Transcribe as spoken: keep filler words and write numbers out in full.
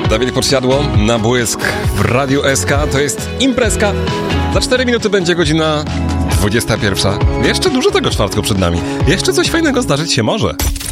Dawid Podsiadło na błysk w Radiu S K. To jest imprezka. Za cztery minuty będzie godzina dwudziesta pierwsza. Jeszcze dużo tego czwartku przed nami. Jeszcze coś fajnego zdarzyć się może.